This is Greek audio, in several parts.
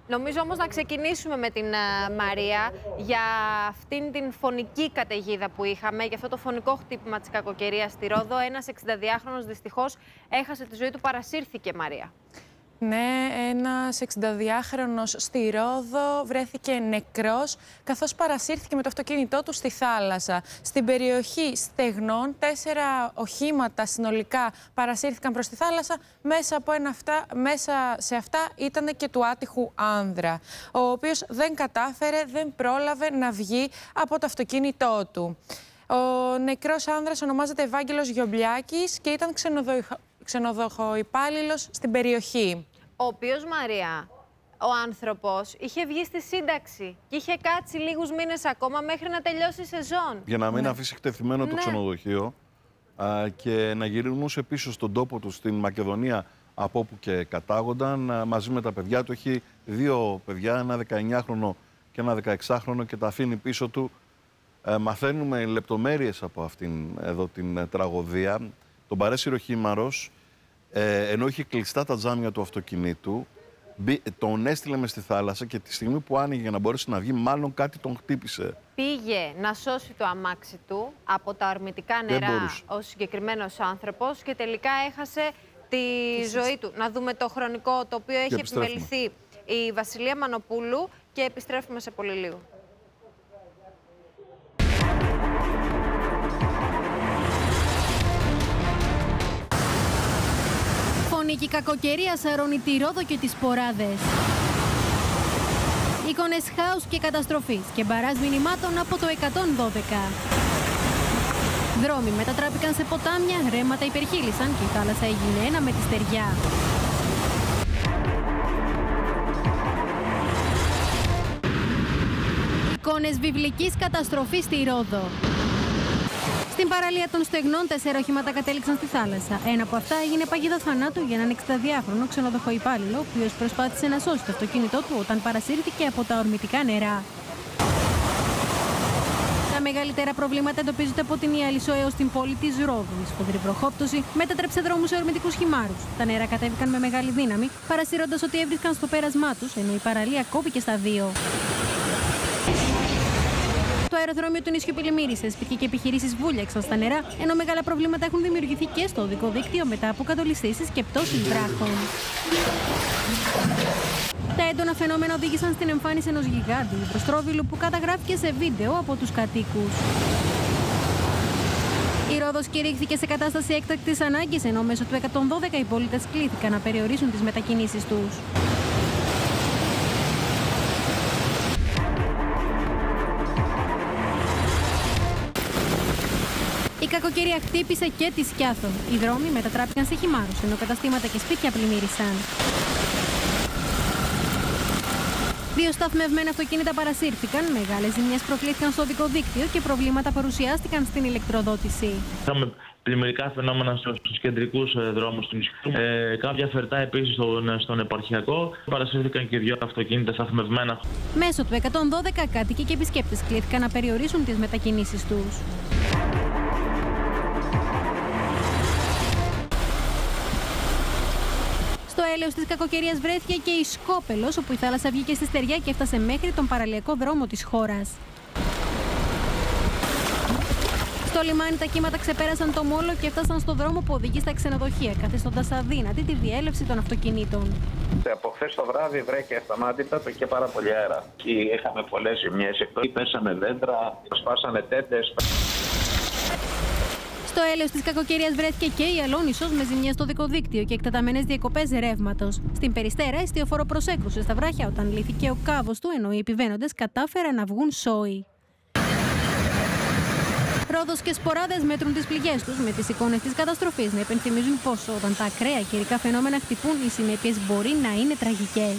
Νομίζω όμως να ξεκινήσουμε με την Μαρία για αυτήν την φωνική καταιγίδα που είχαμε, για αυτό το φωνικό χτύπημα της κακοκαιρίας στη Ρόδο. Ένας 62χρονος δυστυχώς έχασε τη ζωή του, παρασύρθηκε, Μαρία. Ναι, ένας 62χρονος στη Ρόδο βρέθηκε νεκρός καθώς παρασύρθηκε με το αυτοκίνητό του στη θάλασσα. Στην περιοχή Στεγνών, 4 οχήματα συνολικά παρασύρθηκαν προς τη θάλασσα. Μέσα σε αυτά ήταν και του άτυχου άνδρα, ο οποίος δεν κατάφερε, δεν πρόλαβε να βγει από το αυτοκίνητό του. Ο νεκρός άνδρας ονομάζεται Ευάγγελος Γιομπλιάκης και ήταν ξενοδοχοϊπάλληλος στην περιοχή. Ο οποίος, Μαρία, ο άνθρωπος είχε βγει στη σύνταξη και είχε κάτσει λίγους μήνες ακόμα μέχρι να τελειώσει η σεζόν. Για να μην αφήσει εκτεθειμένο το ξενοδοχείο και να γυρνούσε πίσω στον τόπο του στην Μακεδονία, από όπου και κατάγονταν, μαζί με τα παιδιά του. Έχει 2 παιδιά, ένα 19χρονο και ένα 16χρονο, και τα αφήνει πίσω του. Μαθαίνουμε λεπτομέρειες από αυτήν εδώ την τραγωδία. Τον παρέσυρε ο χήμαρος, ενώ είχε κλειστά τα τζάμια του αυτοκινήτου, τον έστειλε μες στη θάλασσα και τη στιγμή που άνοιγε για να μπορέσει να βγει, μάλλον κάτι τον χτύπησε. Πήγε να σώσει το αμάξι του από τα ορμητικά νερά ο συγκεκριμένος άνθρωπος και τελικά έχασε τη ζωή του. Να δούμε το χρονικό το οποίο έχει επιμεληθεί η Βασιλεία Μανοπούλου και επιστρέφουμε σε πολύ λίγο. Η κακοκαιρία σαρώνει τη Ρόδο και τις Ποράδες. Εικόνες χάους και καταστροφής και μπαράζ μηνυμάτων από το 112. Δρόμοι μετατράπηκαν σε ποτάμια, ρέματα υπερχείλησαν και η θάλασσα έγινε ένα με τη στεριά. Εικόνες βιβλικής καταστροφής στη Ρόδο. Στην παραλία των Στεγνών, 4 οχήματα κατέληξαν στη θάλασσα. Ένα από αυτά έγινε παγίδα θανάτου για έναν 62χρονο ξενοδοχοϊπάλληλο, ο οποίος προσπάθησε να σώσει το αυτοκίνητό του όταν παρασύρθηκε από τα ορμητικά νερά. Τα μεγαλύτερα προβλήματα εντοπίζονται από την Ιαλισσό έως την πόλη της Ρόδου. Η σφοδρή βροχόπτωση μέτατρεψε δρόμους σε ορμητικούς χυμάρους. Τα νερά κατέβηκαν με μεγάλη δύναμη, παρασύροντας ότι έβρισκαν στο πέρασμά τους, ενώ η παραλία κόπηκε στα 2. Το αεροδρόμιο του νησιού Πηλιμήρισσες, σπίτια και επιχειρήσεις βούλιαξαν στα νερά, ενώ μεγάλα προβλήματα έχουν δημιουργηθεί και στο οδικό δίκτυο μετά από κατολιστήσεις και πτώσεις βράχων. Τα έντονα φαινόμενα οδήγησαν στην εμφάνιση ενός γιγάντιου προστρόβιλου που καταγράφηκε σε βίντεο από τους κατοίκους. Η Ρόδος κηρύχθηκε σε κατάσταση έκτακτης ανάγκης, ενώ μέσω του 112 οι πολίτες κλήθηκαν να περιορίσουν τις μετακινήσεις τους. Η κακοκαιρία χτύπησε και τη Σκιάθο. Οι δρόμοι μετατράπηκαν σε χυμάρους, ενώ καταστήματα και σπίτια πλημμύρισαν. 2 σταθμευμένα αυτοκίνητα παρασύρθηκαν, μεγάλες ζημιές προκλήθηκαν στο οδικό δίκτυο και προβλήματα παρουσιάστηκαν στην ηλεκτροδότηση. Είχαμε πλημμυρικά φαινόμενα στους κεντρικούς δρόμους του νησιού. Κάποια φερτά επίσης στον επαρχιακό. Παρασύρθηκαν και 2 αυτοκίνητα σταθμευμένα. Μέσω του 112 κάτοικοι και επισκέπτες κλήθηκαν να περιορίσουν τις μετακινήσεις τους. Στο έλεος της κακοκαιρίας βρέθηκε και η Σκόπελος, όπου η θάλασσα βγήκε στη στεριά και έφτασε μέχρι τον παραλιακό δρόμο της χώρας. Στο λιμάνι τα κύματα ξεπέρασαν το μόλο και έφτασαν στο δρόμο που οδηγεί στα ξενοδοχεία, καθιστώντας αδύνατη τη διέλευση των αυτοκινήτων. Από χθες το βράδυ βρέθηκε ασταμάτητα και πάρα πολύ αέρα. Είχαμε πολλές ζημιές, πέσανε δέντρα, σπάσανε τέντες. Στο έλεος της κακοκαιρίας βρέθηκε και η Αλόνισσος με ζημιές στο οδικό δίκτυο και εκτεταμένες διακοπές ρεύματος. Στην Περιστέρα, εστιοφόρο προσέκρουσε στα βράχια όταν λύθηκε ο κάβος του, ενώ οι επιβαίνοντες κατάφεραν να βγουν σόοι. Ρόδος και Σποράδες μέτρουν τις πληγές τους, με τις εικόνες της καταστροφής να υπενθυμίζουν πως όταν τα ακραία καιρικά φαινόμενα χτυπούν, οι συνέπειες μπορεί να είναι τραγικές.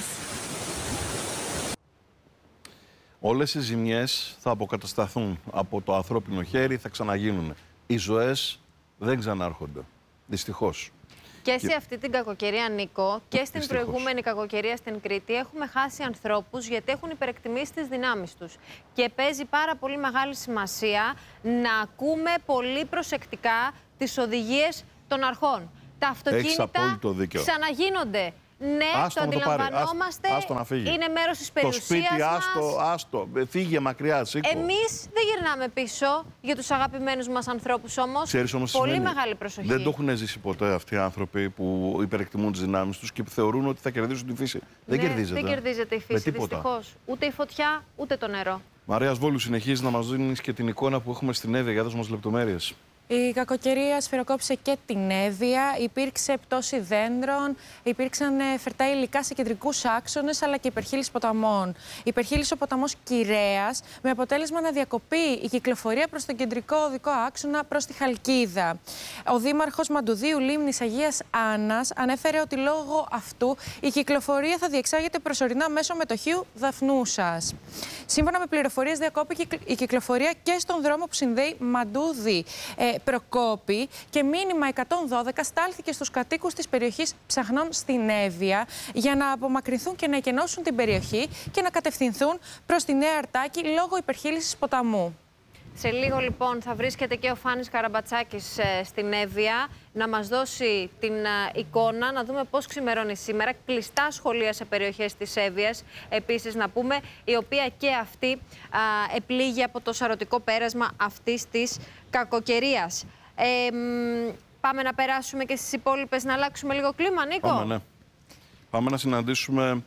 Όλες οι ζημιές θα αποκατασταθούν από το ανθρώπινο χέρι, θα ξαναγίνουν. Οι ζωές δεν ξανάρχονται, δυστυχώς. Και σε αυτή την κακοκαιρία, Νίκο, και στην προηγούμενη κακοκαιρία στην Κρήτη, έχουμε χάσει ανθρώπους γιατί έχουν υπερεκτιμήσει τις δυνάμεις τους. Και παίζει πάρα πολύ μεγάλη σημασία να ακούμε πολύ προσεκτικά τις οδηγίες των αρχών. Τα αυτοκίνητα ξαναγίνονται. Ναι, το αντιλαμβανόμαστε. Άστο να φύγει. Είναι μέρος της περιουσίας το σπίτι, μας. άστο. Φύγε μακριά, σήκω. Εμείς δεν γυρνάμε πίσω για τους αγαπημένους μας ανθρώπους όμως. Ξέρεις όμως πολύ σημαίνει, μεγάλη προσοχή. δεν το έχουν ζήσει ποτέ αυτοί οι άνθρωποι που υπερεκτιμούν τις δυνάμεις τους και που θεωρούν ότι θα κερδίσουν τη φύση. Δεν κερδίζεται. Δεν κερδίζεται η φύση, δυστυχώς. Ούτε η φωτιά, ούτε το νερό. Μαρία Σβόλου, συνεχίζει να μας δίνεις και την εικόνα που έχουμε στην Εύβοια. Για δώσ' μας λεπτομέρειες. Η κακοκαιρία σφυροκόπησε και την Εύβοια, υπήρξε πτώση δέντρων, υπήρξαν φερτά υλικά σε κεντρικούς άξονες, αλλά και υπερχείληση ποταμών. Υπερχείλησε ο ποταμός Κυρέας, με αποτέλεσμα να διακοπεί η κυκλοφορία προς τον κεντρικό οδικό άξονα προς τη Χαλκίδα. Ο δήμαρχος Μαντουδίου Λίμνης Αγίας Άννας ανέφερε ότι λόγω αυτού η κυκλοφορία θα διεξάγεται προσωρινά μέσω μετοχείου Δαφνούσας. Σύμφωνα με πληροφορίες, διακόπηκε η κυκλοφορία και στον δρόμο που συνδέει Μαντούδη Προκόπη και μήνυμα 112 στάλθηκε στους κατοίκους της περιοχής Ψαχνών στην Εύβοια για να απομακρυνθούν και να εκενώσουν την περιοχή και να κατευθυνθούν προς τη Νέα Αρτάκη λόγω υπερχείλησης ποταμού. Σε λίγο λοιπόν θα βρίσκεται και ο Φάνης Καραμπατσάκης στην Εύβοια να μας δώσει την εικόνα, να δούμε πώς ξημερώνει σήμερα. Κλειστά σχολεία σε περιοχές της Εύβοιας, επίσης να πούμε, η οποία και αυτή επλήγει από το σαρωτικό πέρασμα αυτής της κακοκαιρίας. Πάμε να περάσουμε και στις υπόλοιπες, να αλλάξουμε λίγο κλίμα, Νίκο. Πάμε, ναι. Πάμε να συναντήσουμε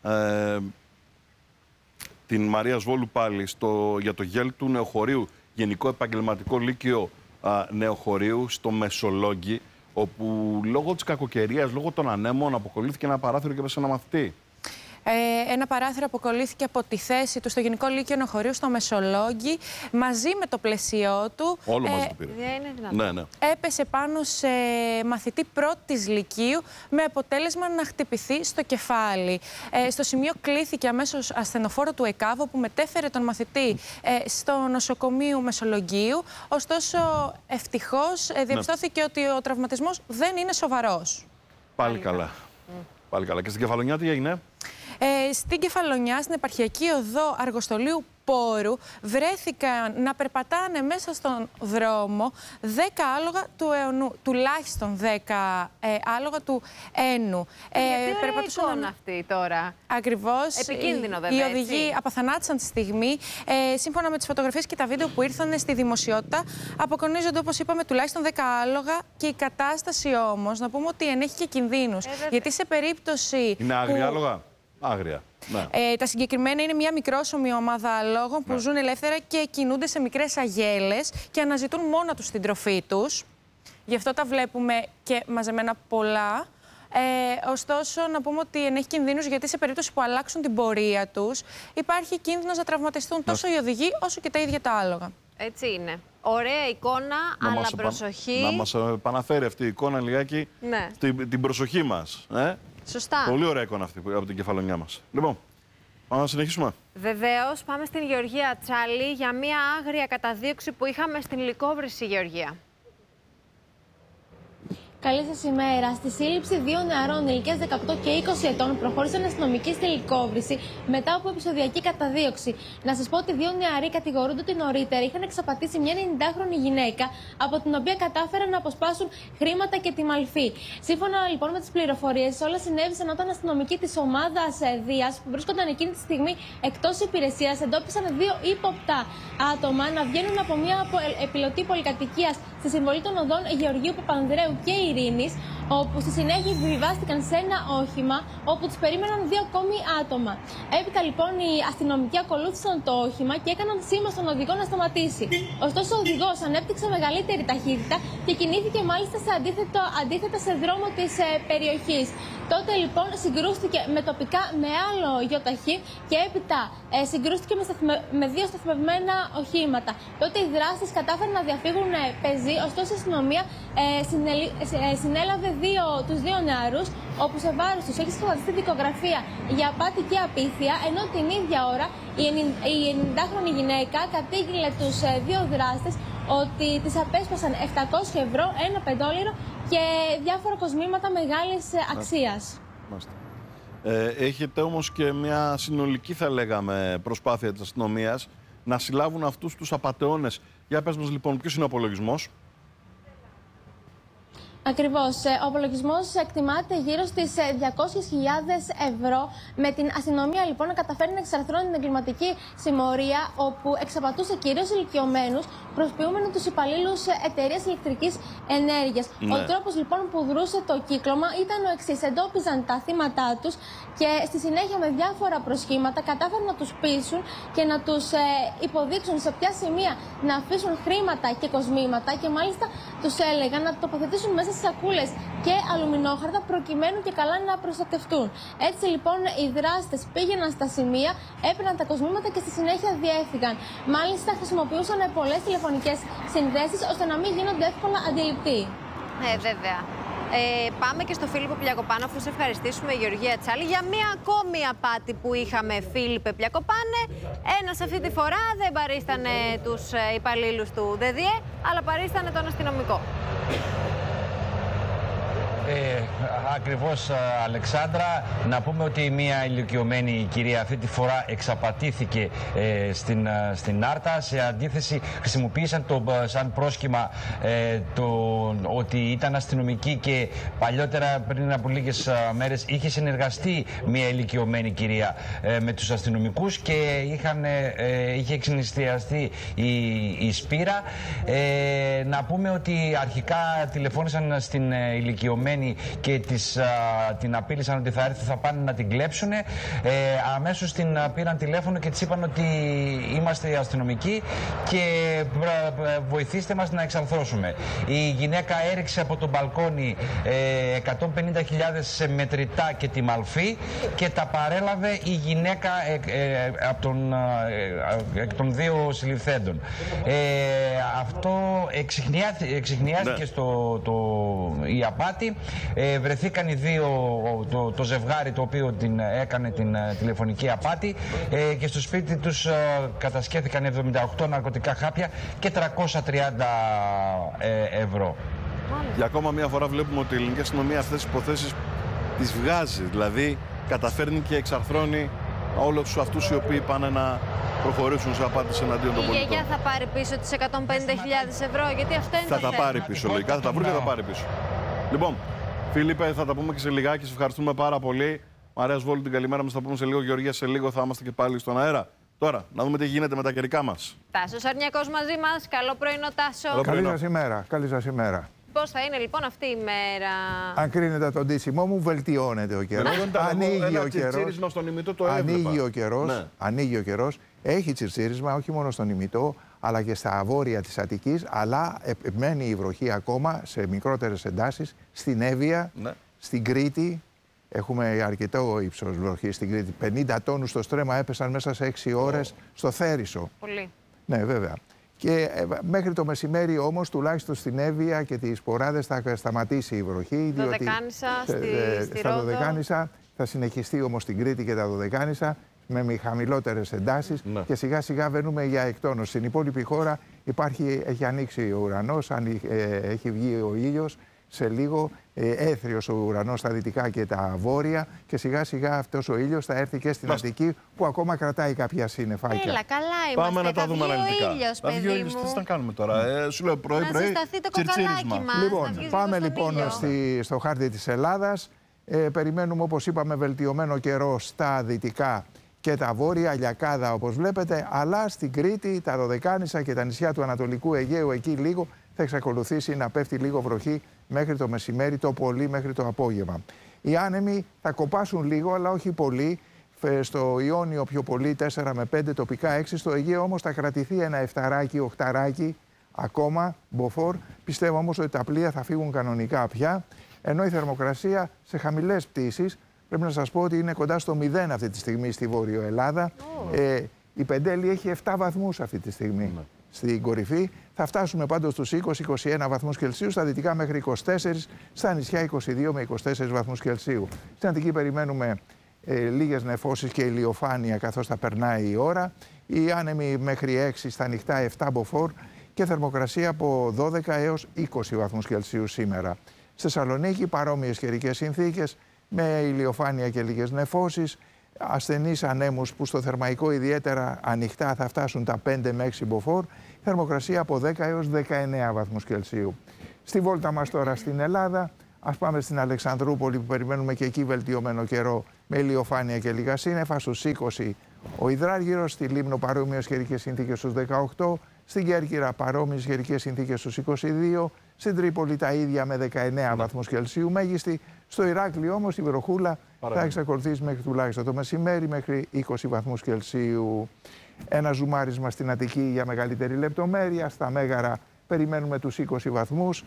την Μαρία Σβόλου πάλι για το ΓΕΛ του Νεοχωρίου, Γενικό Επαγγελματικό Λύκειο Νεοχωρίου στο Μεσολόγγι, όπου λόγω της κακοκαιρίας, λόγω των ανέμων, αποκολλήθηκε ένα παράθυρο και έπεσε ένα μαθητή. Ένα παράθυρο αποκολλήθηκε από τη θέση του στο Γενικό Λύκειο Νεοχωρίου στο Μεσολόγγι, μαζί με το πλαισιό του. Όλο μαζί το πήρε. Ναι. Έπεσε πάνω σε μαθητή πρώτης λυκείου, με αποτέλεσμα να χτυπηθεί στο κεφάλι. Στο σημείο κλήθηκε αμέσως ασθενοφόρο του ΕΚΑΒ, που μετέφερε τον μαθητή στο νοσοκομείο Μεσολογγίου. Ωστόσο, ευτυχώς διαπιστώθηκε ότι ο τραυματισμός δεν είναι σοβαρός. Πάλι καλά. Πάλι καλά. Και στην Κεφαλονιά τι έγινε? Στην Κεφαλονιά, στην επαρχιακή οδό Αργοστολίου Πόρου, βρέθηκαν να περπατάνε μέσα στον δρόμο 10 άλογα του αιωνού, τουλάχιστον 10 άλογα του ένου. Περπατούσαν εικόνα αυτή τώρα. Ακριβώς. Επικίνδυνο βέβαια. Οι οδηγοί απαθανάτησαν τη στιγμή. Σύμφωνα με τις φωτογραφίες και τα βίντεο που ήρθαν στη δημοσιότητα, αποκονίζονται, όπως είπαμε, τουλάχιστον 10 άλογα, και η κατάσταση όμως, να πούμε ότι ενέχει και κινδύνους. Γιατί σε περίπτωση. Είναι άγρια άλογα? Άγρια. Ναι. Τα συγκεκριμένα είναι μια μικρόσωμη ομάδα αλόγων που ζουν ελεύθερα και κινούνται σε μικρές αγέλες και αναζητούν μόνα τους την τροφή τους. Γι' αυτό τα βλέπουμε και μαζεμένα πολλά. Ωστόσο, να πούμε ότι ενέχει κινδύνους, γιατί σε περίπτωση που αλλάξουν την πορεία τους, υπάρχει κίνδυνος να τραυματιστούν τόσο οι οδηγοί όσο και τα ίδια τα άλογα. Έτσι είναι. Ωραία εικόνα, αλλά προσοχή. Να μας επαναφέρει αυτή η εικόνα λιγάκι την προσοχή μας. Σωστά. Πολύ ωραία εικόνα αυτή από την Κεφαλονιά μας. Λοιπόν, πάμε να συνεχίσουμε. Βεβαίως, πάμε στην Γεωργία Τσάλη για μια άγρια καταδίωξη που είχαμε στην Λυκόβρηση, Γεωργία. Καλή σας ημέρα. Στη σύλληψη 2 νεαρών ηλικίας 18 και 20 ετών προχώρησαν αστυνομικοί στη Λυκόβρηση μετά από επεισοδιακή καταδίωξη. Να σας πω ότι 2 νεαροί κατηγορούνται ότι νωρίτερα είχαν εξαπατήσει μια 90χρονη γυναίκα, από την οποία κατάφεραν να αποσπάσουν χρήματα και τη μαλφή. Σύμφωνα λοιπόν με τις πληροφορίες, όλα συνέβησαν όταν αστυνομικοί της ομάδας Δίας, που βρίσκονταν εκείνη τη στιγμή εκτός υπηρεσίας, εντόπισαν 2 ύποπτα άτομα να βγαίνουν από μια επιλωτή πολυκατοικία στη συμβολή των οδών Γεωργίου Παπανδρέου και Ειρήνης, όπου στη συνέχεια επιβιβάστηκαν σε ένα όχημα όπου τους περίμεναν 2 ακόμη άτομα. Έπειτα λοιπόν οι αστυνομικοί ακολούθησαν το όχημα και έκαναν σήμα στον οδηγό να σταματήσει. Ωστόσο ο οδηγός ανέπτυξε μεγαλύτερη ταχύτητα και κινήθηκε μάλιστα σε αντίθετα σε δρόμο της περιοχής. Τότε λοιπόν συγκρούστηκε με άλλο γιοταχή και έπειτα συγκρούστηκε με 2 σταθμευμένα οχήματα. Τότε οι δράστες κατάφεραν να διαφύγουν πεζοί, ωστόσο η αστυνομία συνέλαβε τους 2 νεαρούς, όπου σε βάρος τους έχει σχηματιστεί δικογραφία για απάτη και απίθεια, ενώ την ίδια ώρα η 90χρονη γυναίκα κατήγγειλε τους 2 δράστες ότι τις απέσπασαν 700 ευρώ, ένα πεντόλιρο και διάφορα κοσμήματα μεγάλης αξίας. Έχετε όμως και μια συνολική, θα λέγαμε, προσπάθεια της αστυνομίας να συλλάβουν αυτούς τους απατεώνες. Για πες μας λοιπόν, ποιος είναι ο απολογισμός? Ακριβώς. Ο απολογισμός εκτιμάται γύρω στις 200.000 ευρώ. Με την αστυνομία λοιπόν να καταφέρει να εξαρθρώνει την εγκληματική συμμορία, όπου εξαπατούσε κυρίως ηλικιωμένους, προσποιούμενοι τους υπαλλήλους εταιρείας ηλεκτρικής ενέργειας. Ο τρόπος λοιπόν που δρούσε το κύκλωμα ήταν ο εξής. Εντόπιζαν τα θύματά τους και στη συνέχεια με διάφορα προσχήματα κατάφεραν να τους πείσουν και να τους υποδείξουν σε ποια σημεία να αφήσουν χρήματα και κοσμήματα, και μάλιστα τους έλεγαν να τοποθετήσουν μέσα στις σακούλες και αλουμινόχαρτα προκειμένου και καλά να προστατευτούν. Έτσι λοιπόν οι δράστες πήγαιναν στα σημεία, έπαιρναν τα κοσμήματα και στη συνέχεια διέφυγαν. Μάλιστα χρησιμοποιούσαν πολλές τηλεφωνικές συνδέσεις ώστε να μην γίνονται εύκολα αντιληπτοί. Βέβαια. Πάμε και στο Φίλιππο Πλιακοπάνο, αφού σε ευχαριστήσουμε, Γεωργία Τσάλη, για μία ακόμη απάτη που είχαμε. Φίλιππε Πλιακοπάνε, ένας αυτή τη φορά δεν παρίστανε τους υπαλλήλους του ΔΔΕ, αλλά παρίστανε τον αστυνομικό. Ακριβώς, Αλεξάνδρα. Να πούμε ότι μια ηλικιωμένη κυρία αυτή τη φορά εξαπατήθηκε στην Άρτα. Σε αντίθεση, χρησιμοποίησαν σαν πρόσχημα ότι ήταν αστυνομική και παλιότερα, πριν από λίγες μέρες, είχε συνεργαστεί μια ηλικιωμένη κυρία με τους αστυνομικούς και είχε εξενιστιαστεί η Σπύρα. Να πούμε ότι αρχικά τηλεφώνησαν στην ηλικιωμένη και την απείλησαν ότι θα έρθει, θα πάνε να την κλέψουν. Αμέσως την πήραν τηλέφωνο και της είπαν ότι είμαστε οι αστυνομικοί και βοηθήστε μας να εξαρθρώσουμε. Η γυναίκα έριξε από το μπαλκόνι 150.000 μετρητά και τη μαλφή και τα παρέλαβε η γυναίκα εκ των δύο συλληφθέντων. Αυτό εξιχνιάστηκε η απάτη. Βρεθήκαν οι δύο, το ζευγάρι το οποίο την έκανε την τηλεφωνική απάτη, και στο σπίτι τους κατασκέθηκαν 78 ναρκωτικά χάπια και 330 ευρώ. Για ακόμα μία φορά βλέπουμε ότι η ελληνική αστυνομία αυτές τις υποθέσεις τις βγάζει. Δηλαδή καταφέρνει και εξαρθρώνει όλους αυτούς οι οποίοι πάνε να προχωρήσουν σε απάτηση εναντίον των πολιτών. Η γιαγιά θα πάρει πίσω τις 150.000 ευρώ, γιατί αυτό είναι θα τα πάρει πίσω, λογικά θα τα βρουν και θα τα πάρει πίσω. Λοιπόν, Φίλιππε, θα τα πούμε και σε λιγάκι. Σε ευχαριστούμε πάρα πολύ. Μαρία Σβόλου, την καλημέρα μας. Θα πούμε σε λίγο. Γεωργία, σε λίγο θα είμαστε και πάλι στον αέρα. Τώρα, να δούμε τι γίνεται με τα καιρικά μας. Τάσος Αρνιακός μαζί μας. Καλό πρωινό, Τάσο. Καλή σας ημέρα. Καλή σας ημέρα. Πώς θα είναι λοιπόν αυτή η μέρα? Αν κρίνετε τον τίσιμό μου, βελτιώνεται ο καιρός. Ανοίγει ο καιρός. Στον ημιτό το ανοίγει ο καιρός. Ναι. Ανοίγει ο καιρός. Έχει τσιρτσίρισμα όχι μόνο στον ημιτό, αλλά και στα βόρεια της Αττικής. Αλλά μένει η βροχή ακόμα σε μικρότερες εντάσεις στην Εύβοια, ναι, στην Κρήτη. Έχουμε αρκετό ύψος βροχή στην Κρήτη. 50 τόνους στο στρέμμα έπεσαν μέσα σε 6 ώρες στο Θέρισο. Πολύ. Ναι, βέβαια. Και μέχρι το μεσημέρι όμως, τουλάχιστον στην Εύβοια και τις Ποράδες, θα σταματήσει η βροχή. Δωδεκάνησα, στη στα Ρόδο. Δωδεκάνησα θα συνεχιστεί όμως στην Κρήτη και τα Δωδεκάνησα με χαμηλότερες εντάσεις, ναι, και σιγά σιγά βαίνουμε για εκτόνωση. Στην υπόλοιπη χώρα έχει ανοίξει ο ουρανός, έχει βγει ο ήλιος. Σε λίγο έθριος ο ουρανός στα δυτικά και τα βόρεια, και σιγά σιγά αυτός ο ήλιος θα έρθει και στην Αττική, που ακόμα κρατάει κάποια σύννεφάκια. Έλα, καλά είμαστε. Πάμε να τα δούμε αναλυτικά. Τα δύο ήλιος, τι θα κάνουμε τώρα. Σου λέω πρωί-πρωί. Να ζεσταθεί το κοκαλάκι μας. Λοιπόν, πάμε λοιπόν στο χάρτη της Ελλάδας. Περιμένουμε, όπως είπαμε, βελτιωμένο καιρό στα δυτικά και τα βόρεια, λιακάδα όπως βλέπετε, αλλά στην Κρήτη, τα Δωδεκάνησα και τα νησιά του Ανατολικού Αιγαίου, εκεί λίγο θα εξακολουθήσει να πέφτει λίγο βροχή μέχρι το μεσημέρι, το πολύ μέχρι το απόγευμα. Οι άνεμοι θα κοπάσουν λίγο, αλλά όχι πολύ. Στο Ιόνιο πιο πολύ 4 με 5, τοπικά 6. Στο Αιγαίο όμως θα κρατηθεί ένα 7, 8 ακόμα, μποφόρ. Πιστεύω όμως ότι τα πλοία θα φύγουν κανονικά πια, ενώ η θερμοκρασία σε χαμηλές πτήσεις, πρέπει να σας πω ότι είναι κοντά στο 0 αυτή τη στιγμή στη Βόρειο Ελλάδα. Η Πεντέλη έχει 7 βαθμούς αυτή τη στιγμή. Στην κορυφή. Θα φτάσουμε πάντως στους 20-21 βαθμούς Κελσίου, στα δυτικά μέχρι 24, στα νησιά 22 με 24 βαθμούς Κελσίου. Στην Αττική περιμένουμε λίγες νεφώσεις και ηλιοφάνεια καθώς θα περνάει η ώρα. Οι άνεμοι μέχρι 6, στα νυχτά 7 μποφόρ, και θερμοκρασία από 12 έως 20 βαθμούς Κελσίου σήμερα. Στη Θεσσαλονίκη παρόμοιες καιρικές συνθήκες με ηλιοφάνεια και λίγες νεφώσεις. Ασθενείς ανέμους που στο θερμαϊκό ιδιαίτερα ανοιχτά θα φτάσουν τα 5 με 6 μποφόρ, θερμοκρασία από 10 έως 19 βαθμούς Κελσίου. Στη βόλτα μας τώρα στην Ελλάδα, ας πάμε στην Αλεξανδρούπολη που περιμένουμε και εκεί βελτιωμένο καιρό με ηλιοφάνεια και λίγα σύννεφα. Στους 20 ο Υδράργυρος, στη Λίμνο παρόμοιες καιρικές συνθήκες στους 18, στην Κέρκυρα παρόμοιες καιρικές συνθήκες στους 22, στην Τρίπολη τα ίδια με 19 βαθμούς Κελσίου μέγιστη. Στο Ηράκλειο όμως η βροχούλα θα εξακολουθήσει μέχρι τουλάχιστον το μεσημέρι, μέχρι 20 βαθμούς Κελσίου. Ένα ζουμάρισμα στην Αττική για μεγαλύτερη λεπτομέρεια. Στα Μέγαρα περιμένουμε τους 20 βαθμούς,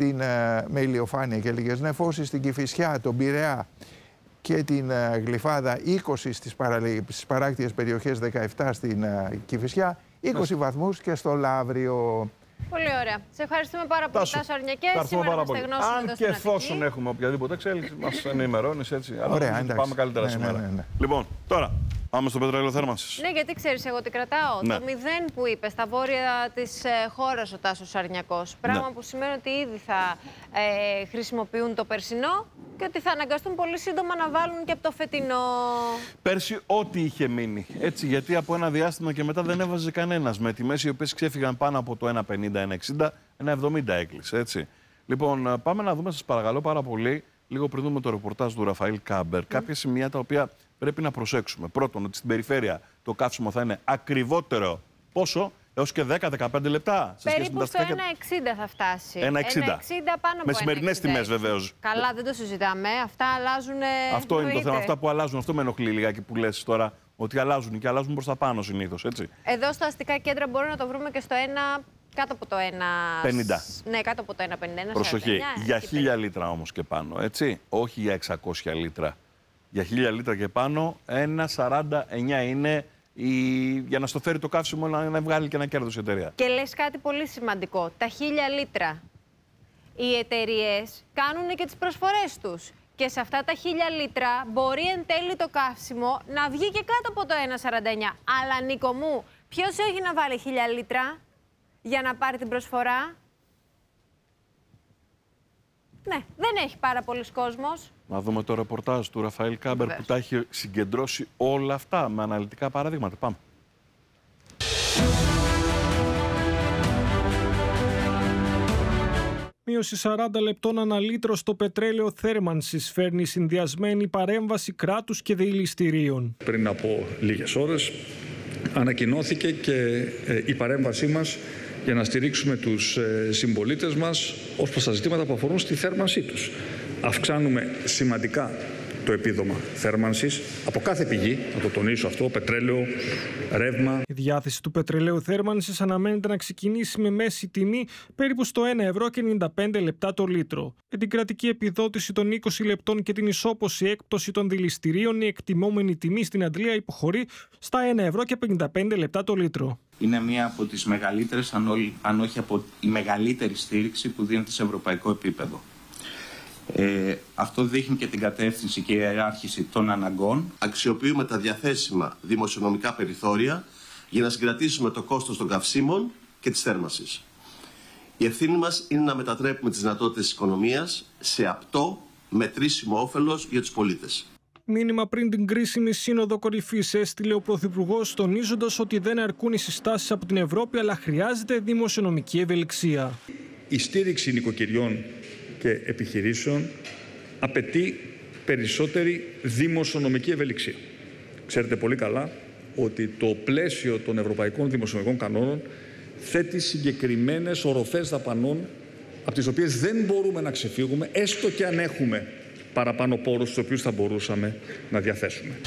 με ηλιοφάνεια και λίγες νεφώσεις. Στην Κηφισιά, τον Πειραιά και την Γλυφάδα 20 στις παράκτιες περιοχές, 17 στην Κηφισιά, 20 βαθμούς και στο Λαύριο. Πολύ ωραία. Σε ευχαριστούμε πάρα πολύ, Τάσο Αρνιακέ. Σήμερα θα στεγνώσουμε. Αν και εφόσον έχουμε οποιαδήποτε εξέλιξη, μας ενημερώνεις έτσι. Ωραία, εντάξει. Πάμε καλύτερα σήμερα. Λοιπόν, τώρα πάμε στο πετρέλαιο θέρμανσης. Ναι, γιατί ξέρεις εγώ τι κρατάω. Το 0 που είπε στα βόρεια της χώρας ο Τάσος Αρνιακός. Πράγμα που σημαίνει ότι ήδη θα χρησιμοποιούν το περσινό και ότι θα αναγκαστούν πολύ σύντομα να βάλουν και από το φετινό. Πέρσι ό,τι είχε μείνει. Έτσι, γιατί από ένα διάστημα και μετά δεν έβαζε κανένας. Με τιμές οι οποίες ξέφυγαν πάνω από το 1,50, 1,60, 1,70 έκλεισε. Έτσι. Λοιπόν, πάμε να δούμε, σας παρακαλώ πάρα πολύ, λίγο πριν δούμε το ρεπορτάζ του Ραφαήλ Κάμπερ, κάποια σημεία τα οποία πρέπει να προσέξουμε. Πρώτον, ότι στην περιφέρεια το καύσιμο θα είναι ακριβότερο. Πόσο? Έως και 10-15 λεπτά. Περίπου στο 1,60 θα φτάσει. 1,60 πάνω από με σημερινές τιμές βεβαίως. Καλά, δεν το συζητάμε. Αυτά αλλάζουν. Αυτό είναι το θέμα. Αυτά που αλλάζουν. Αυτό με ενοχλεί λιγάκι που λες τώρα. Ότι αλλάζουν και αλλάζουν προς τα πάνω συνήθως. Έτσι. Εδώ στα αστικά κέντρα μπορούμε να το βρούμε και στο 1. Κάτω από το 1,50. Ναι, κάτω από το 1,50. Προσοχή. Για 1000 λίτρα όμως και πάνω. Έτσι. Όχι για 600 λίτρα. Για 1000 λίτρα και πάνω, 1,49 είναι. Για να στο φέρει το καύσιμο να βγάλει και ένα κέρδος η εταιρεία. Και λες κάτι πολύ σημαντικό. Τα 1000 λίτρα οι εταιρείες κάνουν και τις προσφορές τους. Και σε αυτά τα 1000 λίτρα μπορεί εν τέλει το καύσιμο να βγει και κάτω από το 1,49. Αλλά Νίκο μου, ποιος έχει να βάλει 1000 λίτρα για να πάρει την προσφορά? Ναι, δεν έχει πάρα πολλοί κόσμος. Να δούμε το ρεπορτάζ του Ραφαήλ Κάμπερ που τα έχει συγκεντρώσει όλα αυτά με αναλυτικά παραδείγματα. Πάμε. Μείωση 40 λεπτών ανά λίτρο στο πετρέλαιο θέρμανσης φέρνει συνδυασμένη παρέμβαση κράτους και δηληστηρίων. Πριν από λίγες ώρες ανακοινώθηκε και η παρέμβασή μας για να στηρίξουμε τους συμπολίτες μας ως προς τα ζητήματα που αφορούν στη θέρμανσή τους. Αυξάνουμε σημαντικά το επίδομα θέρμανσης από κάθε πηγή, να το τονίσω αυτό, πετρέλαιο, ρεύμα. Η διάθεση του πετρελαίου θέρμανσης αναμένεται να ξεκινήσει με μέση τιμή περίπου στο 1,95 ευρώ το λίτρο. Με την κρατική επιδότηση των 20 λεπτών και την ισόπωση έκπτωση των δηληστηρίων, η εκτιμόμενη τιμή στην αντλία υποχωρεί στα 1,55 ευρώ το λίτρο. Είναι μία από τις μεγαλύτερες, αν όχι από η μεγαλύτερη στήριξη που δίνεται σε ευρωπαϊκό επίπεδο. Αυτό δείχνει και την κατεύθυνση και η ιεράρχηση των αναγκών. Αξιοποιούμε τα διαθέσιμα δημοσιονομικά περιθώρια για να συγκρατήσουμε το κόστος των καυσίμων και της θέρμανσης. Η ευθύνη μας είναι να μετατρέπουμε τις δυνατότητες της οικονομίας σε απτό, μετρήσιμο όφελος για τους πολίτες. Μήνυμα πριν την κρίσιμη σύνοδο κορυφής έστειλε ο Πρωθυπουργός, τονίζοντας ότι δεν αρκούν οι συστάσεις από την Ευρώπη, αλλά χρειάζεται δημοσιονομική ευελιξία. Η στήριξη νοικοκυριών και επιχειρήσεων απαιτεί περισσότερη δημοσιονομική ευελιξία. Ξέρετε πολύ καλά ότι το πλαίσιο των ευρωπαϊκών δημοσιονομικών κανόνων θέτει συγκεκριμένες οροφές δαπανών από τις οποίες δεν μπορούμε να ξεφύγουμε, έστω και αν έχουμε παραπάνω πόρους στους οποίους θα μπορούσαμε να διαθέσουμε.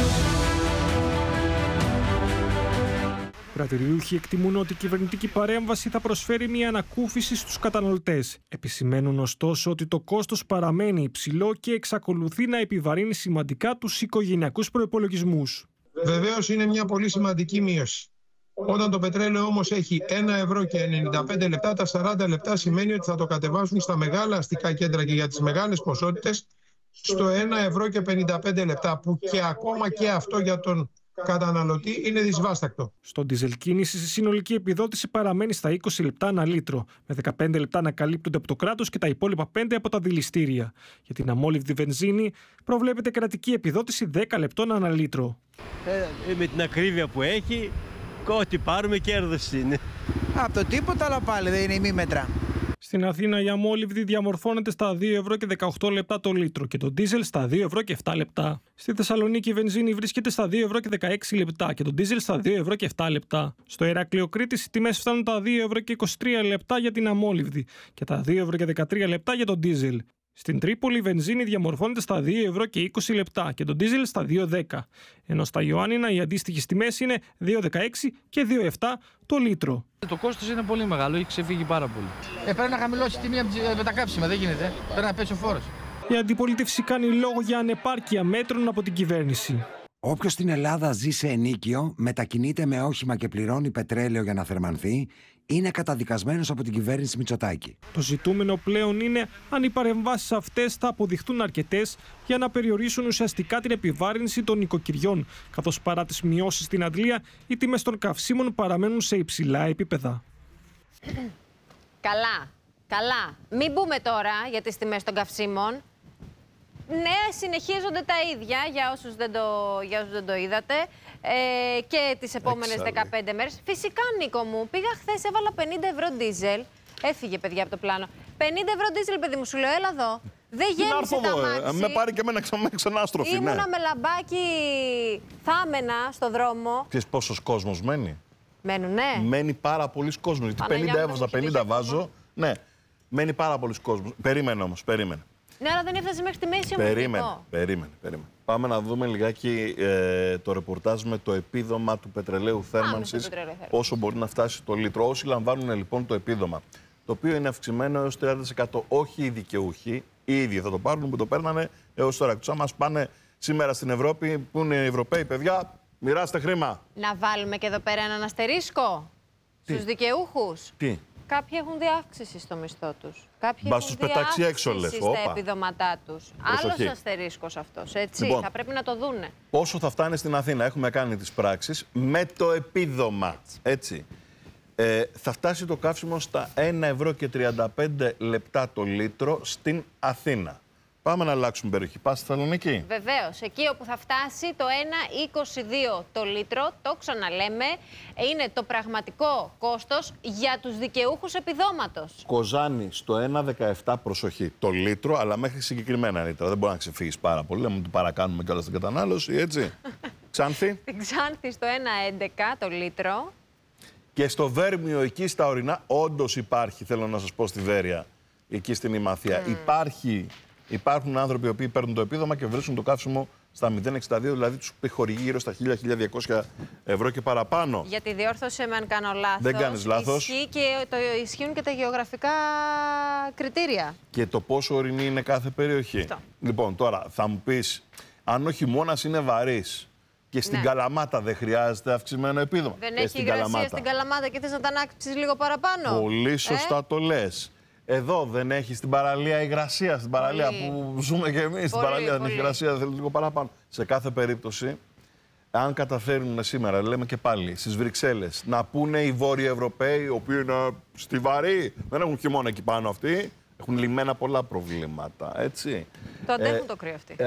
Κρατηριούχοι εκτιμούν ότι η κυβερνητική παρέμβαση θα προσφέρει μια ανακούφιση στους καταναλωτές. Επισημαίνουν ωστόσο ότι το κόστος παραμένει υψηλό και εξακολουθεί να επιβαρύνει σημαντικά τους οικογενειακούς προϋπολογισμούς. Βεβαίως είναι μια πολύ σημαντική μείωση. Όταν το πετρέλαιο όμως έχει 1,95 τα 40 λεπτά σημαίνει ότι θα το κατεβάσουν στα μεγάλα αστικά κέντρα και για τις μεγάλες ποσότητες στο 1,55 που και ακόμα και αυτό για τον καταναλωτή είναι δυσβάστακτο. Στον ντίζελ κίνηση, η συνολική επιδότηση παραμένει στα 20 λεπτά ανά λίτρο, με 15 λεπτά να καλύπτονται από το κράτος και τα υπόλοιπα 5 από τα δηληστήρια. Για την αμόλυβδη βενζίνη προβλέπεται κρατική επιδότηση 10 λεπτών ανά λίτρο. Με την ακρίβεια που έχει, ό,τι πάρουμε κέρδος είναι. Από το τίποτα, αλλά πάλι δεν είναι ημίμετρα. Στην Αθήνα η αμόλυβδη διαμορφώνεται στα 2 ευρώ και 18 λεπτά το λίτρο και το ντίζελ στα 2 ευρώ και 7 λεπτά. Στη Θεσσαλονίκη η βενζίνη βρίσκεται στα 2 ευρώ και 16 λεπτά και το ντίζελ στα 2 ευρώ και 7 λεπτά. Στο Ηράκλειο Κρήτης οι τιμές φτάνουν τα 2 ευρώ και 23 λεπτά για την αμόλυβδη και τα 2 ευρώ και 13 λεπτά για το ντίζελ. Στην Τρίπολη η βενζίνη διαμορφώνεται στα 2 ευρώ και 20 λεπτά και το ντίζελ στα 2,10. Ενώ στα Ιωάννινα οι αντίστοιχες τιμές είναι 2,16 και 2,7 το λίτρο. Το κόστος είναι πολύ μεγάλο, έχει ξεφύγει πάρα πολύ. Πρέπει να χαμηλώσει τη τιμή με τα κάψιμα, δεν γίνεται. Πρέπει να πέσει ο φόρος. Η αντιπολίτευση κάνει λόγο για ανεπάρκεια μέτρων από την κυβέρνηση. Όποιος στην Ελλάδα ζει σε ενοίκιο, μετακινείται με όχημα και πληρώνει πετρέλαιο για να θερμανθεί, είναι καταδικασμένος από την κυβέρνηση Μητσοτάκη. Το ζητούμενο πλέον είναι αν οι παρεμβάσεις αυτές θα αποδειχτούν αρκετές για να περιορίσουν ουσιαστικά την επιβάρυνση των νοικοκυριών, καθώς παρά τις μειώσεις στην αντλία, οι τιμές των καυσίμων παραμένουν σε υψηλά επίπεδα. Καλά. Μην μπούμε τώρα για τις τιμές των καυσίμων. Ναι, συνεχίζονται τα ίδια για όσους δεν το είδατε και τις επόμενες 15 μέρες. Φυσικά, Νίκο μου, πήγα χθες, έβαλα 50 ευρώ ντίζελ. Έφυγε, παιδιά, από το πλάνο. 50 ευρώ ντίζελ, παιδί μου, σου λέω, έλα εδώ. Δεν γέμισε τα μάξι. Με πάρει και εμένα ξανάστροφη. Ήμουνα με λαμπάκι θάμενα στο δρόμο. Ξέρεις πόσος κόσμος μένει? Μένουνε. Μένει πάρα πολλοί κόσμος. Γιατί 50 έβαζα, 50 βάζω. Ναι, μένει πάρα πολλοί κόσμος. Περίμενε όμως, περίμενε. Ναι, αλλά δεν έφτασε μέχρι τη μέση Περίμενε. Πάμε να δούμε λιγάκι το ρεπορτάζ με το επίδομα του πετρελαίου θέρμανσης, όσο μπορεί να φτάσει το λίτρο. Όσοι λαμβάνουν λοιπόν το επίδομα, το οποίο είναι αυξημένο έως 30%, όχι οι δικαιούχοι, οι ίδιοι θα το πάρουν που το παίρνανε έως τώρα. Τους άμα πάνε σήμερα στην Ευρώπη, που είναι οι Ευρωπαίοι, παιδιά, μοιράστε χρήμα. Να βάλουμε και εδώ πέρα έναν αστερίσκο στους δικαιούχους. Τι? Κάποιοι έχουν διαύξηση στο μισθό τους. Κάποιοι έχουν διαύξηση στα επιδοματά τους. Άλλος αστερίσκος αυτός, έτσι. Λοιπόν, θα πρέπει να το δούνε. Πόσο θα φτάνει στην Αθήνα? Έχουμε κάνει τις πράξεις με το επίδομα. Έτσι. Θα φτάσει το καύσιμο στα 1 ευρώ και 35 λεπτά το λίτρο στην Αθήνα. Πάμε να αλλάξουμε περιοχή. Πάμε στη Θεσσαλονίκη. Βεβαίως. Εκεί όπου θα φτάσει το 1,22 το λίτρο, το ξαναλέμε, είναι το πραγματικό κόστος για τους δικαιούχους επιδόματος. Κοζάνη στο 1,17 προσοχή το λίτρο, αλλά μέχρι συγκεκριμένα λίτρα. Δεν μπορεί να ξεφύγεις πάρα πολύ, να μην το παρακάνουμε κιόλας στην κατανάλωση, έτσι. Ξάνθη. Την Ξάνθη στο 1,11 το λίτρο. Και στο Βέρμιο, εκεί στα ορεινά, όντως υπάρχει, θέλω να σας πω, στη Βέρεια, εκεί στην Ημαθία, υπάρχουν άνθρωποι οι οποίοι παίρνουν το επίδομα και βρίσκουν το καύσιμο στα 0,62, δηλαδή τους χορηγεί γύρω στα 1.000-1.200 ευρώ και παραπάνω. Γιατί διόρθωσε με αν κάνω λάθος. Δεν κάνεις λάθος. Ισχύουν και τα γεωγραφικά κριτήρια. Και το πόσο ορεινή είναι κάθε περιοχή. Λοιπόν, τώρα θα μου πεις, αν ο χειμώνας είναι βαρύς και στην Καλαμάτα δεν χρειάζεται αυξημένο επίδομα. Δεν έχει υγρασία στην Καλαμάτα και θες να τα ανάκτησεις λίγο παραπάνω. Πολύ σωστά το λες. Εδώ δεν έχει στην παραλία υγρασία, στην παραλία που ζούμε και εμείς. Στην παραλία δεν έχει υγρασία, θέλει λίγο παραπάνω. Σε κάθε περίπτωση, αν καταφέρουν σήμερα, λέμε και πάλι, στις Βρυξέλλες, να πούνε οι Βόρειοι Ευρωπαίοι, οι οποίοι είναι στιβαροί, δεν έχουν χειμώνα εκεί πάνω αυτοί, έχουν λυμμένα πολλά προβλήματα, έτσι. Το αντέχουν το κρύο αυτοί.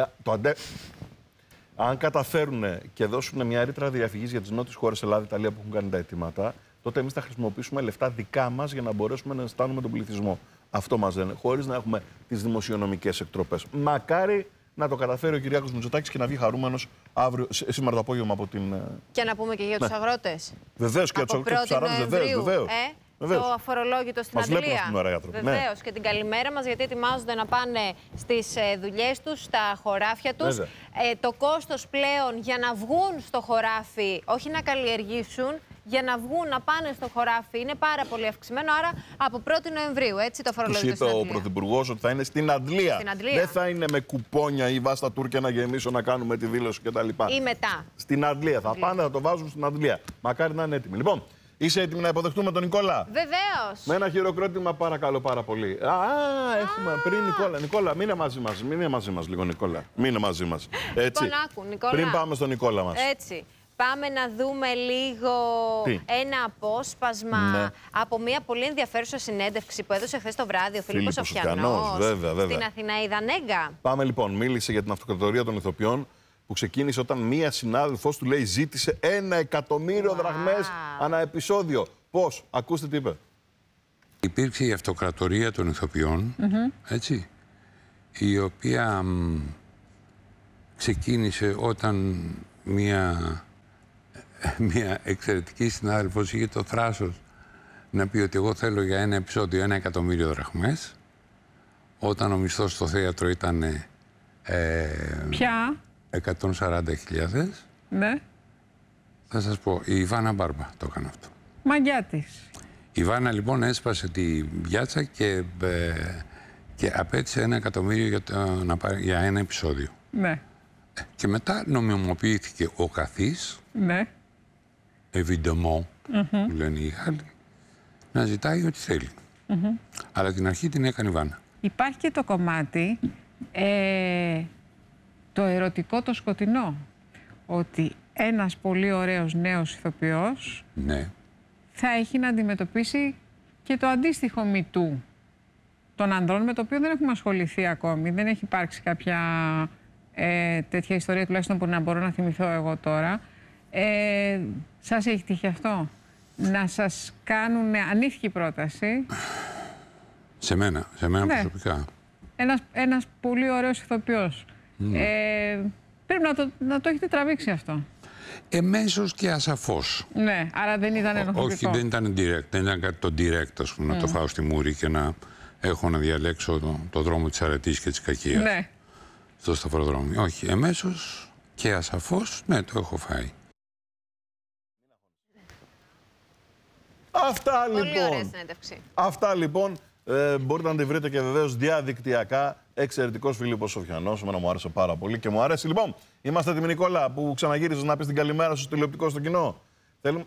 Αν καταφέρουν και δώσουν μια ρήτρα διαφυγής για τις νότιες χώρες, Ελλάδα, Ιταλία, που έχουν κάνει τα αιτήματα, τότε εμείς θα χρησιμοποιήσουμε λεφτά δικά μας για να μπορέσουμε να στάνουμε τον πληθυσμό. Αυτό μας λένε, χωρίς να έχουμε τις δημοσιονομικές εκτροπές. Μακάρι να το καταφέρει ο Κυριάκος Μητσοτάκης και να βγει χαρούμενος σήμερα το απόγευμα από την. Και να πούμε και για τους αγρότες. Βεβαίως και για τους αγρότες, βεβαίως. Το αφορολόγητο στην Αγγλία. Βεβαίως. Και την καλημέρα μας, γιατί ετοιμάζονται να πάνε στις δουλειές τους, στα χωράφια τους. Το κόστος πλέον για να βγουν στο χωράφι, όχι να καλλιεργήσουν, για να βγουν, να πάνε στο χωράφι, είναι πάρα πολύ αυξημένο. Άρα από 1η Νοεμβρίου, έτσι, το αφορολόγητο στην Αγγλία. Είπε ο Πρωθυπουργός ότι θα είναι στην Αντλία. Δεν θα είναι με κουπόνια ή βάστα Τούρκια να γεμίσω να κάνουμε τη δήλωση κτλ. Ή μετά. Στην Αντλία. Θα πάνε, θα το βάζουν στην Αντλία. Μακάρι να είναι έτοιμοι. Λοιπόν, είσαι έτοιμη να υποδεχτούμε τον Νικόλα? Βεβαίως. Με ένα χειροκρότημα, παρακαλώ πάρα πολύ. Έχουμε πριν Νικόλα. Νικόλα, μείνε μαζί μας. Μείνε μαζί μας λίγο, Νικόλα. Μείνε μαζί μας. Έτσι. Λοιπόν, άκου, Νικόλα. Πριν πάμε στον Νικόλα μας. Έτσι. Πάμε να δούμε λίγο ένα απόσπασμα από μια πολύ ενδιαφέρουσα συνέντευξη που έδωσε χθες το βράδυ ο Φίλιππος Σοφιανός στην Αθηναίδα Νέγκα. Πάμε λοιπόν. Μίλησε για την αυτοκρατορία των ηθοποιών που ξεκίνησε όταν μία συνάδελφός του, λέει, ζήτησε 1 εκατομμύριο δραχμές ανά επεισόδιο. Πώς? Ακούστε τι είπε. Υπήρξε η αυτοκρατορία των ηθοποιών, έτσι, η οποία ξεκίνησε όταν μια εξαιρετική συνάδελφος είχε το θράσος να πει ότι εγώ θέλω για ένα επεισόδιο 1.000.000 δραχμές, όταν ο μισθός στο θέατρο ήταν Ποια? 140.000. Ναι. Θα σας πω, η Ιβάνα Μπάρμπα το έκανε αυτό. Μαγιά της. Η Ιβάνα λοιπόν έσπασε τη πιάτσα και απέτησε 1.000.000 για ένα επεισόδιο. Ναι. Και μετά νομιμοποιήθηκε ο καθής, ναι, évidemment, που λένε οι Γάλλοι, να ζητάει ό,τι θέλει. Αλλά την αρχή την έκανε η Ιβάνα. Υπάρχει και το κομμάτι, το ερωτικό, το σκοτεινό, ότι ένας πολύ ωραίος νέος ηθοποιός, ναι, θα έχει να αντιμετωπίσει και το αντίστοιχο μυτού των ανδρών, με το οποίο δεν έχουμε ασχοληθεί ακόμη. Δεν έχει υπάρξει κάποια τέτοια ιστορία, τουλάχιστον που να μπορώ να θυμηθώ εγώ τώρα. Σας έχει τύχει αυτό? Να σας κάνουν ανήθικη πρόταση? Σε μένα ναι, προσωπικά. Ένας πολύ ωραίος ηθοποιός. Πρέπει να το έχετε τραβήξει αυτό. Εμέσως και ασαφώς. Ναι, άρα δεν ήταν ενοχλητικό. Όχι, δεν ήταν direct. Δεν ήταν κάτι το direct, ας πούμε, να το φάω στη μούρη και να έχω να διαλέξω το δρόμο της αρετής και της κακίας. Ναι. Στο σταυροδρόμι. Όχι, εμέσως και ασαφώς, ναι, το έχω φάει. Αυτά λοιπόν. Πολύ ωραία συνέντευξη. Αυτά λοιπόν. Μπορείτε να τη βρείτε και βεβαίως διαδικτυακά. Εξαιρετικός Φίλιππος Σοφιανός. Εμένα μου άρεσε πάρα πολύ και μου αρέσει. Λοιπόν, είμαστε έτοιμοι, Νικόλα, που ξαναγύριζες να πεις την καλημέρα σου τηλεοπτικό στο κοινό. Θέλουμε.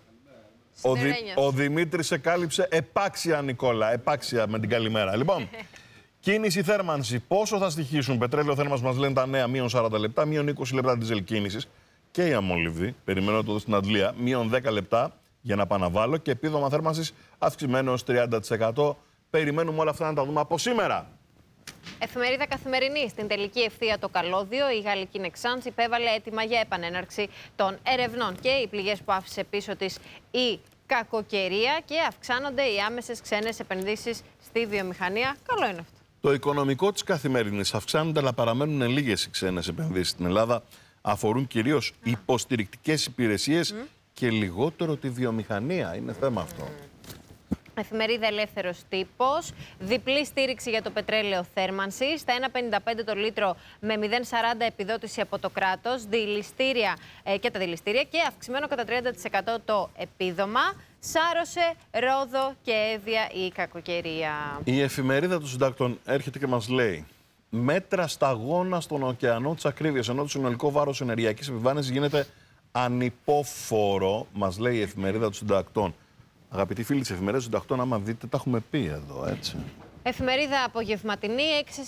Ο Δημήτρης σε κάλυψε επάξια, Νικόλα. Επάξια με την καλημέρα. Λοιπόν, κίνηση θέρμανση. Πόσο θα στοιχήσουν? Πετρέλαιο θέρμανση μας λένε τα νέα, μείον 40 λεπτά, μείον 20 λεπτά διζελ κίνησης. Και η αμόλυβδη, περιμένω να το δω στην Αντλία, μείον 10 λεπτά για να επαναβάλω. Και επίδομα θέρμανσης αυξημένο ως 30%. Περιμένουμε όλα αυτά να τα δούμε από σήμερα. Εφημερίδα Καθημερινή. Στην τελική ευθεία το καλώδιο, η γαλλική Νεξάνς υπέβαλε έτοιμα για επανέναρξη των ερευνών και οι πληγές που άφησε πίσω της η κακοκαιρία και αυξάνονται οι άμεσες ξένες επενδύσεις στη βιομηχανία. Καλό είναι αυτό. Το οικονομικό της Καθημερινής αυξάνονται, αλλά παραμένουν λίγες οι ξένες επενδύσεις στην Ελλάδα. Αφορούν κυρίως υποστηρικτικές υπηρεσίες και λιγότερο τη βιομηχανία. Είναι θέμα αυτό. Εφημερίδα Ελεύθερος Τύπος. Διπλή στήριξη για το πετρέλαιο θέρμανση. Στα 1,55 το λίτρο με 0,40 επιδότηση από το κράτος. Και τα δηληστήρια και αυξημένο κατά 30% το επίδομα. Σάρωσε Ρόδο και Εύβοια η κακοκαιρία. Η εφημερίδα των συντακτών έρχεται και μας λέει: μέτρα σταγόνα στον ωκεανό της ακρίβειας, ενώ το συνολικό βάρος ενεργειακής επιβάρυνσης γίνεται ανυπόφορο, μας λέει η εφημερίδα των συντακτών. Αγαπητοί φίλοι της εφημερίδας των συντακτών, άμα δείτε, τα έχουμε πει εδώ, έτσι. Εφημερίδα Απογευματινή,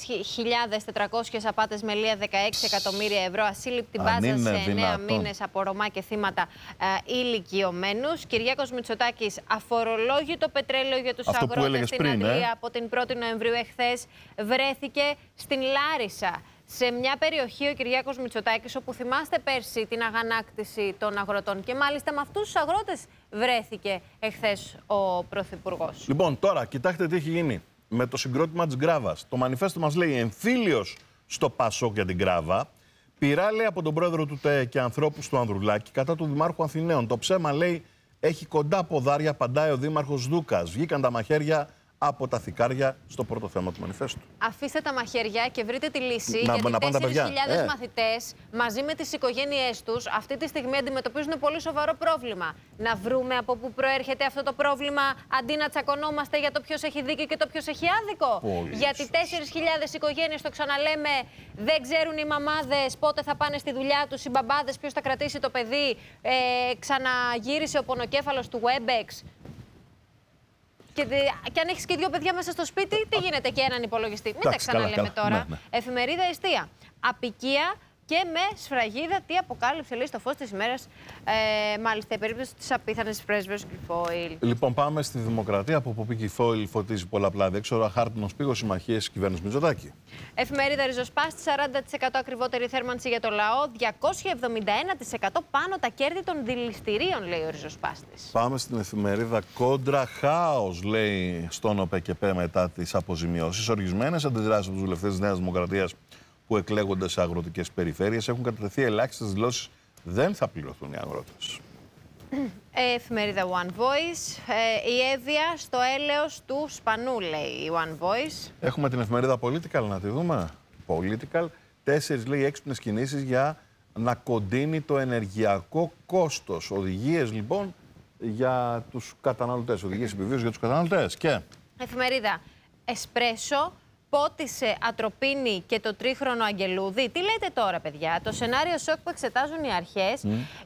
6.400 απάτες με λία, 16 εκατομμύρια ευρώ, ασύλληπτη μπάζα σε 9 μήνες από Ρωμά και θύματα ηλικιωμένους. Κυριάκος Μητσοτάκης, αφορολόγητο πετρέλαιο για τους αγρότες στην Αγγλία από την 1η Νοεμβρίου εχθές βρέθηκε στην Λάρισα. Σε μια περιοχή ο Κυριάκος Μητσοτάκης, όπου θυμάστε πέρσι την αγανάκτηση των αγροτών και μάλιστα με αυτούς τους αγρότες βρέθηκε εχθές ο Πρωθυπουργός. Λοιπόν, τώρα κοιτάξτε τι έχει γίνει με το συγκρότημα της Γκράβας. Το μανιφέστο μας λέει εμφύλιος στο Πασόκ για την Γκράβα, πειράλε από τον πρόεδρο του ΤΕ και ανθρώπους του Ανδρουλάκη κατά του Δημάρχου Αθηναίων. Το ψέμα, λέει, έχει κοντά ποδάρια, απαντάει ο Δήμαρχος Δούκας. Βγήκαν τα μαχαίρια από τα θικάρια στο πρώτο θέμα του μανιφέστου. Αφήστε τα μαχαίρια και βρείτε τη λύση, γιατί 4.000 μαθητές μαζί με τις οικογένειές τους αυτή τη στιγμή αντιμετωπίζουν πολύ σοβαρό πρόβλημα. Να βρούμε από πού προέρχεται αυτό το πρόβλημα, αντί να τσακωνόμαστε για το ποιος έχει δίκιο και το ποιος έχει άδικο. Γιατί 4.000 οικογένειες, το ξαναλέμε, δεν ξέρουν οι μαμάδες πότε θα πάνε στη δουλειά τους, οι μπαμπάδες ποιος θα κρατήσει το παιδί. Ξαναγύρισε ο πονοκέφαλος του Webex. Και αν έχεις και δύο παιδιά μέσα στο σπίτι, τι γίνεται και έναν υπολογιστή. Μην τα ξαναλέμε τώρα. Ναι. Εφημερίδα Εστία. Απικία και με σφραγίδα. Τι αποκάλυψε, λέει, στο φως της ημέρας, μάλιστα, η περίπτωση της απίθανης πρέσβεως Γκυφόιλ. Λοιπόν, πάμε στη Δημοκρατία, από όπου Γκυφόιλ φωτίζει πολλαπλά δέξωρα. Χάρτινος πύχος συμμαχίες της κυβέρνησης Μητσοτάκη. Εφημερίδα Ριζοσπάστη, 40% ακριβότερη θέρμανση για το λαό, 271% πάνω τα κέρδη των δηληστηρίων, λέει ο Ριζοσπάστης. Πάμε στην εφημερίδα Κόντρα. Χάος, λέει, στον ΟΠΕΚΕΠΕ μετά τις αποζημιώσεις. Ορισμένες αντιδράσεις από τους βουλευτές της Νέας Δημοκρατίας που εκλέγονται σε αγροτικές περιφέρειες έχουν κατατεθεί ελάχιστες δηλώσεις. Δεν θα πληρωθούν οι αγρότες. Εφημερίδα One Voice. Η Εύβοια στο έλεος του Σπανού, λέει η One Voice. Έχουμε την εφημερίδα Political, να τη δούμε. Political. 4, λέει, έξυπνες κινήσεις για να κοντίνει το ενεργειακό κόστος. Οδηγίες, λοιπόν, για τους καταναλωτές. Οδηγίες επιβίωσης για τους καταναλωτές. Και εφημερίδα Εσπρέσο. Πότισε ατροπίνη και το τρίχρονο αγγελούδι. Τι λέτε τώρα, παιδιά? Το σενάριο σοκ που εξετάζουν οι αρχές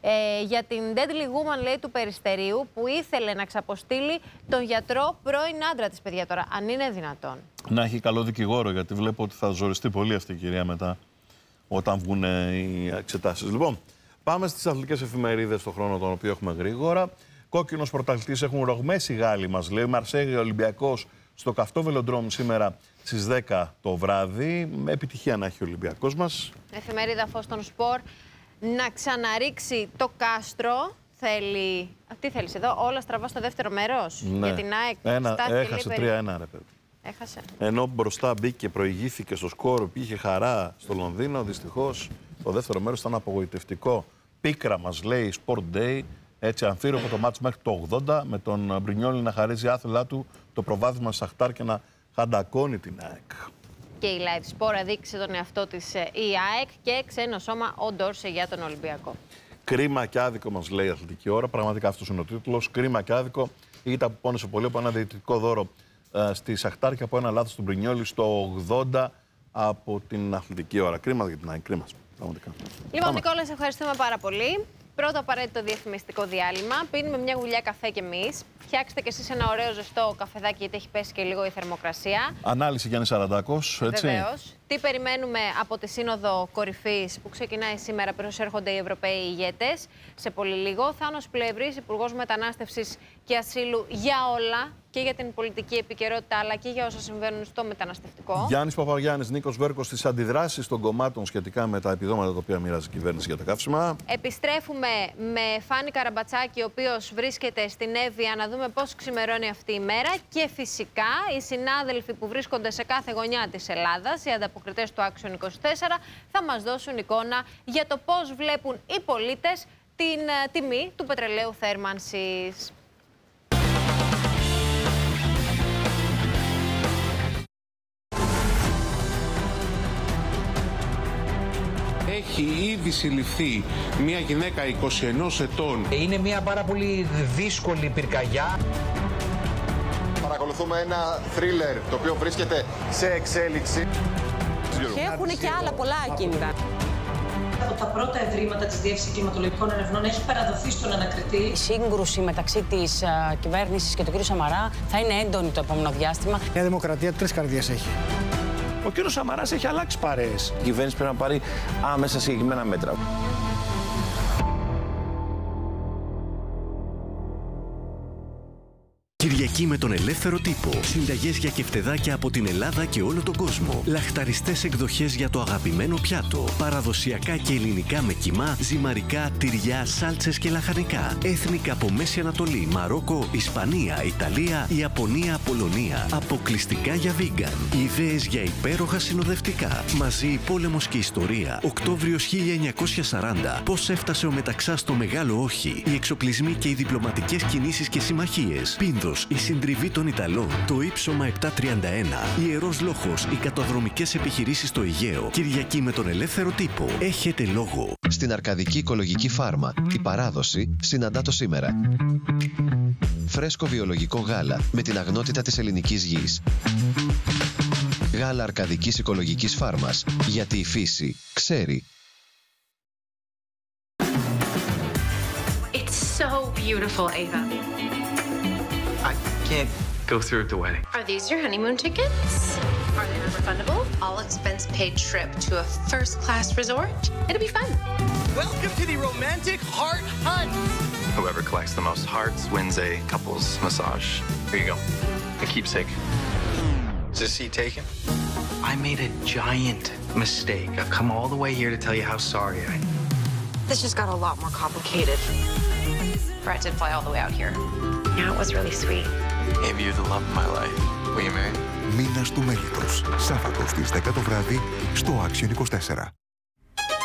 για την deadly woman, λέει, του Περιστερίου, που ήθελε να ξαποστείλει τον γιατρό πρώην άντρα της, παιδιά, τώρα. Αν είναι δυνατόν. Να έχει καλό δικηγόρο, γιατί βλέπω ότι θα ζοριστεί πολύ αυτή η κυρία μετά, όταν βγουν οι εξετάσεις. Λοιπόν, πάμε στις αθλητικές εφημερίδες στον χρόνο τον οποίο έχουμε γρήγορα. Κόκκινος πρωταθλητής, έχουν ρογμές οι Γάλλοι, μας λέει. Μαρσέγιο Ολυμπιακός στο καυτό βελοντρόμ σήμερα στις 10 το βράδυ. Με επιτυχία να έχει ο Ολυμπιακός μας. Εφημερίδα Φως των Σπορ. Να ξαναρίξει το κάστρο. Θέλει. Τι θέλεις εδώ, όλα στραβά στο δεύτερο μέρος? Ναι. Για την ΑΕΚ. Έχασε 3-1, ρε παιδί. Έχασε. Ενώ μπροστά μπήκε, προηγήθηκε στο σκορ, πήγε χαρά στο Λονδίνο. Δυστυχώς το δεύτερο μέρος ήταν απογοητευτικό. Πίκρα, μας λέει, Sport Day. Έτσι, αμφίροπο το μάτς μέχρι το 80, με τον Μπρινιόλι να χαρίζει άθελά του το προβάδισμα Σαχτάρ και να χαντακώνει την ΑΕΚ. Και η Live Sport έδειξε τον εαυτό της η ΑΕΚ και ξένο σώμα ο Ντόρσε για τον Ολυμπιακό. Κρίμα και άδικο, μας λέει η Αθλητική Ώρα. Πραγματικά αυτός είναι ο τίτλος. Κρίμα και άδικο. Ήττα που πόνεσε πολύ από ένα διαιτητικό δώρο στη Σαχτάρ και από ένα λάθος του Μπρινιόλι στο 80 από την Αθλητική Ώρα. Κρίμα για την ΑΕΚ. Κρίμα. Πραγματικά. Λοιπόν, Νικόλα, σε ευχαριστούμε πάρα πολύ. Πρώτο απαραίτητο διαφημιστικό διάλειμμα. Πίνουμε μια γουλιά καφέ κι εμείς. Φτιάξτε κι εσείς ένα ωραίο ζεστό καφεδάκι, γιατί έχει πέσει και λίγο η θερμοκρασία. Ανάλυση Γιάννη Σαραντάκος, έτσι. Βεβαίως. Τι περιμένουμε από τη Σύνοδο Κορυφής που ξεκινάει σήμερα, προσέρχονται οι Ευρωπαίοι ηγέτες σε πολύ λίγο. Θάνος Πλεύρης, Υπουργός Μετανάστευσης και Ασύλου, για όλα, και για την πολιτική επικαιρότητα, αλλά και για όσα συμβαίνουν στο μεταναστευτικό. Γιάννης Παπαγιάννης, Νίκος Βέρκος, στις αντιδράσεις των κομμάτων σχετικά με τα επιδόματα τα οποία μοιράζει η κυβέρνηση για τα καύσιμα. Επιστρέφουμε με Φάνη Καραμπατσάκη, ο οποίος βρίσκεται στην Εύβοια, να δούμε πώς ξημερώνει αυτή η μέρα. Και φυσικά οι συνάδελφοι που βρίσκονται σε κάθε γωνιά της Ελλάδας, οι ανταποκριτές του Action 24, θα μας δώσουν εικόνα για το πώς βλέπουν οι πολίτες την τιμή του πετρελαίου θέρμανσης. Έχει ήδη συλληφθεί μια γυναίκα 21 ετών. Είναι μια πάρα πολύ δύσκολη πυρκαγιά. Παρακολουθούμε ένα θρίλερ το οποίο βρίσκεται σε εξέλιξη. Και έχουν και άλλα πολλά ακίνητα. Από τα πρώτα ευρήματα της Διεύθυνσης Κλιματολογικών Ερευνών έχει παραδοθεί στον ανακριτή. Η σύγκρουση μεταξύ της κυβέρνησης και του κ. Σαμαρά θα είναι έντονη το επόμενο διάστημα. Η Δημοκρατία 3 καρδιές έχει. Ο κ. Σαμαράς έχει αλλάξει παρέες. Η κυβέρνηση πρέπει να πάρει άμεσα συγκεκριμένα μέτρα. Κυριακή με τον ελεύθερο τύπο. Συνταγές για κεφτεδάκια από την Ελλάδα και όλο τον κόσμο. Λαχταριστές εκδοχές για το αγαπημένο πιάτο. Παραδοσιακά και ελληνικά με κιμά, ζυμαρικά, τυριά, σάλτσες και λαχανικά. Έθνικα από Μέση Ανατολή, Μαρόκο, Ισπανία, Ιταλία, Ιαπωνία, Πολωνία. Αποκλειστικά για vegan. Ιδέες για υπέροχα συνοδευτικά. Μαζί πόλεμος και ιστορία. Οκτώβριος 1940. Πώς έφτασε ο Μεταξάς στο μεγάλο όχι. Οι εξοπλισμοί και οι διπλωματικές κινήσεις και συμμαχίες. Πίνδος. Η συντριβή των Ιταλών, το ύψωμα 731, Ιερός Λόχος, οι καταδρομικές επιχειρήσεις στο Αιγαίο. Κυριακή με τον ελεύθερο τύπο. Έχετε λόγο. Στην Αρκαδική Οικολογική Φάρμα, η παράδοση συναντά το σήμερα. Φρέσκο βιολογικό γάλα με την αγνότητα της ελληνικής γης. Γάλα Αρκαδικής Οικολογικής Φάρμας, γιατί η φύση ξέρει. It's so beautiful, Ava. I can't go through with the wedding. Are these your honeymoon tickets? Are they non-refundable? All expense paid trip to a first-class resort. It'll be fun. Welcome to the romantic heart hunt. Whoever collects the most hearts wins a couples massage. Here you go. A keepsake. Is this seat taken? I made a giant mistake. I've come all the way here to tell you how sorry I am. This just got a lot more complicated. Brett did fly all the way out here. Yeah, it was really sweet. Gave you the love of my life. Will you marry me? Μήνας του μέλητος. Σάββατο στις 10 το βράδυ στο Action 24.